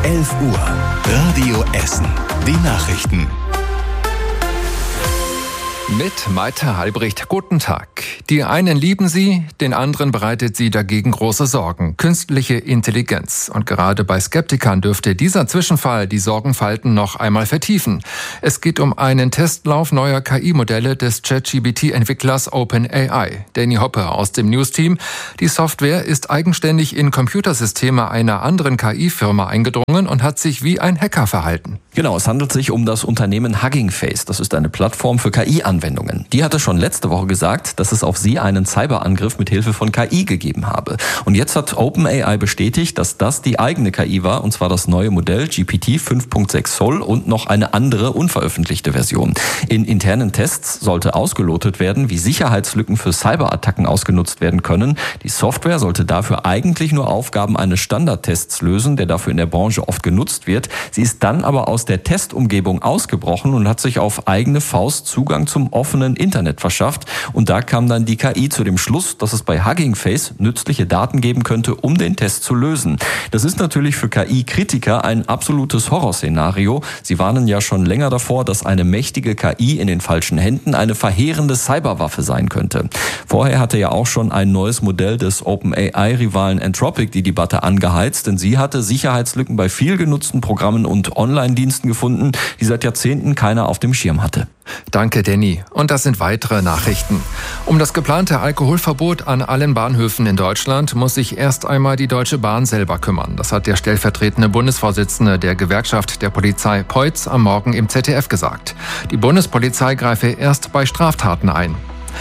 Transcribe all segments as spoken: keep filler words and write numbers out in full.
elf Uhr. Radio Essen. Die Nachrichten. Mit Maite Halbricht. Guten Tag. Die einen lieben sie, den anderen bereitet sie dagegen große Sorgen. Künstliche Intelligenz. Und gerade bei Skeptikern dürfte dieser Zwischenfall die Sorgenfalten noch einmal vertiefen. Es geht um einen Testlauf neuer K I-Modelle des ChatGPT-Entwicklers OpenAI. Danny Hoppe aus dem News-Team. Die Software ist eigenständig in Computersysteme einer anderen K I-Firma eingedrungen und hat sich wie ein Hacker verhalten. Genau, es handelt sich um das Unternehmen Hugging Face. Das ist eine Plattform für K I-Anwendungen. Die hatte schon letzte Woche gesagt, dass es auf sie einen Cyberangriff mit Hilfe von K I gegeben habe. Und jetzt hat OpenAI bestätigt, dass das die eigene K I war, und zwar das neue Modell G P T fünf Punkt sechs Zoll und noch eine andere unveröffentlichte Version. In internen Tests sollte ausgelotet werden, wie Sicherheitslücken für Cyberattacken ausgenutzt werden können. Die Software sollte dafür eigentlich nur Aufgaben eines Standardtests lösen, der dafür in der Branche oft genutzt wird. Sie ist dann aber aus der Testumgebung ausgebrochen und hat sich auf eigene Faust Zugang zum offenen Internet verschafft. Und da kam dann die K I zu dem Schluss, dass es bei Hugging Face nützliche Daten geben könnte, um den Test zu lösen. Das ist natürlich für K I-Kritiker ein absolutes Horrorszenario. Sie warnen ja schon länger davor, dass eine mächtige K I in den falschen Händen eine verheerende Cyberwaffe sein könnte. Vorher hatte ja auch schon ein neues Modell des OpenAI-Rivalen Anthropic die Debatte angeheizt, denn sie hatte Sicherheitslücken bei viel genutzten Programmen und Online-Diensten gefunden, die seit Jahrzehnten keiner auf dem Schirm hatte. Danke, Danny. Und das sind weitere Nachrichten. Um das geplante Alkoholverbot an allen Bahnhöfen in Deutschland muss sich erst einmal die Deutsche Bahn selber kümmern. Das hat der stellvertretende Bundesvorsitzende der Gewerkschaft der Polizei Peutz am Morgen im Z D F gesagt. Die Bundespolizei greife erst bei Straftaten ein.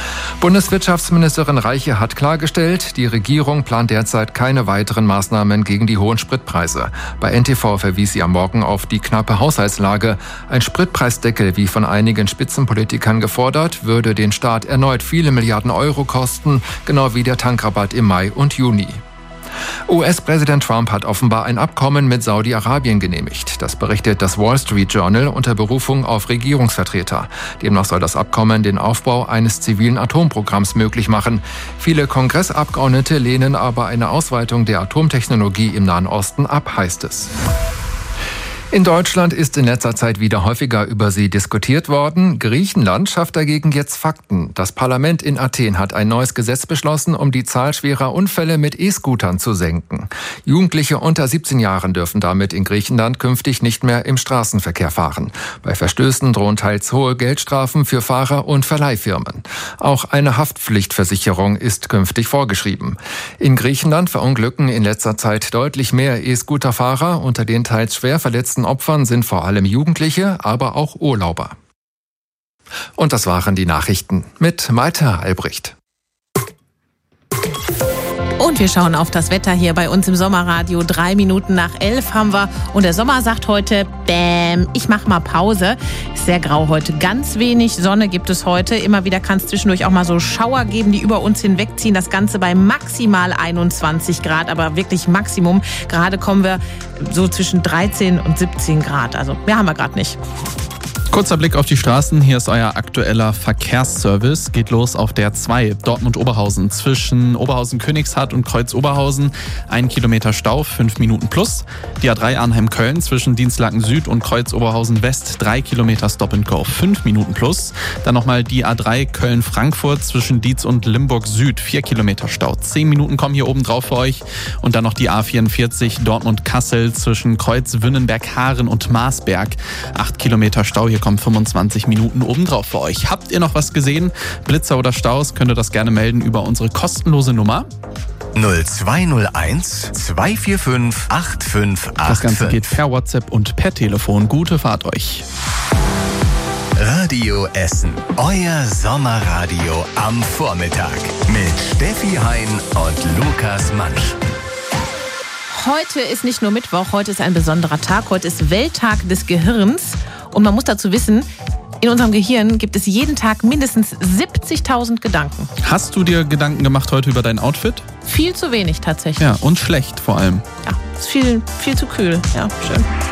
Bundeswirtschaftsministerin Reiche hat klargestellt, die Regierung plant derzeit keine weiteren Maßnahmen gegen die hohen Spritpreise. Bei N T V verwies sie am Morgen auf die knappe Haushaltslage. Ein Spritpreisdeckel, wie von einigen Spitzenpolitikern gefordert, würde den Staat erneut viele Milliarden Euro kosten, genau wie der Tankrabatt im Mai und Juni. U S-Präsident Trump hat offenbar ein Abkommen mit Saudi-Arabien genehmigt. Das berichtet das Wall Street Journal unter Berufung auf Regierungsvertreter. Demnach soll das Abkommen den Aufbau eines zivilen Atomprogramms möglich machen. Viele Kongressabgeordnete lehnen aber eine Ausweitung der Atomtechnologie im Nahen Osten ab, heißt es. In Deutschland ist in letzter Zeit wieder häufiger über sie diskutiert worden. Griechenland schafft dagegen jetzt Fakten. Das Parlament in Athen hat ein neues Gesetz beschlossen, um die Zahl schwerer Unfälle mit E-Scootern zu senken. Jugendliche unter siebzehn Jahren dürfen damit in Griechenland künftig nicht mehr im Straßenverkehr fahren. Bei Verstößen drohen teils hohe Geldstrafen für Fahrer und Verleihfirmen. Auch eine Haftpflichtversicherung ist künftig vorgeschrieben. In Griechenland verunglücken in letzter Zeit deutlich mehr E-Scooter-Fahrer. Unter den teils schwer verletzten Opfern sind vor allem Jugendliche, aber auch Urlauber. Und das waren die Nachrichten mit Maite Halbricht. Und wir schauen auf das Wetter hier bei uns im Sommerradio. Drei Minuten nach elf haben wir. Und der Sommer sagt heute, bäm, ich mach mal Pause. Ist sehr grau heute. Ganz wenig Sonne gibt es heute. Immer wieder kann es zwischendurch auch mal so Schauer geben, die über uns hinwegziehen. Das Ganze bei maximal einundzwanzig Grad, aber wirklich Maximum. Gerade kommen wir so zwischen dreizehn und siebzehn Grad. Also mehr haben wir gerade nicht. Kurzer Blick auf die Straßen. Hier ist euer aktueller Verkehrsservice. Geht los auf der zwei Dortmund-Oberhausen zwischen Oberhausen-Königshardt und Kreuz-Oberhausen. Ein Kilometer Stau, fünf Minuten plus. Die A drei Arnheim-Köln zwischen Dienstlaken Süd und Kreuz-Oberhausen-West. Drei Kilometer Stop and Go, fünf Minuten plus. Dann nochmal die A drei Köln-Frankfurt zwischen Dietz und Limburg Süd. Vier Kilometer Stau. Zehn Minuten kommen hier oben drauf für euch. Und dann noch die A vierundvierzig Dortmund-Kassel zwischen Kreuz-Wünnenberg-Haaren und Marsberg. Acht Kilometer Stau. Hier kommen fünfundzwanzig Minuten obendrauf für euch. Habt ihr noch was gesehen? Blitzer oder Staus? Könnt ihr das gerne melden über unsere kostenlose Nummer. null zwei null eins zwei vier fünf acht fünf acht fünf. Das Ganze geht per WhatsApp und per Telefon. Gute Fahrt euch. Radio Essen, euer Sommerradio am Vormittag mit Steffi Hein und Lukas Mansch. Heute ist nicht nur Mittwoch, heute ist ein besonderer Tag. Heute ist Welttag des Gehirns. Und man muss dazu wissen, in unserem Gehirn gibt es jeden Tag mindestens siebzigtausend Gedanken. Hast du dir Gedanken gemacht heute über dein Outfit? Viel zu wenig tatsächlich. Ja, und schlecht vor allem. Ja, ist viel, viel zu kühl. Ja, schön.